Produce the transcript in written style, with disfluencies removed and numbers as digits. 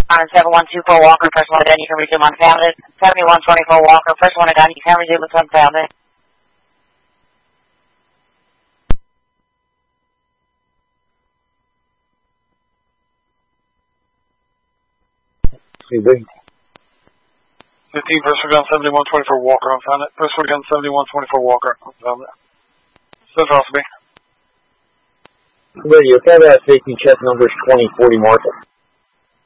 On 7124 Walker, first one done, you can resume unfounded. 7124 Walker, first one done, you can resume with unfounded. CV. 15, first one gun, 7124 Walker, unfounded. First one gun, 7124 Walker, unfounded. Central to me. Radio, if that safety check number is 2040 market.